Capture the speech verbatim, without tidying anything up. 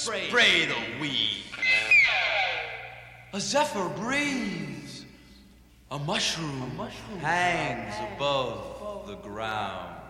spray the weed. A zephyr breathes. A mushroom, a mushroom hangs above the ground.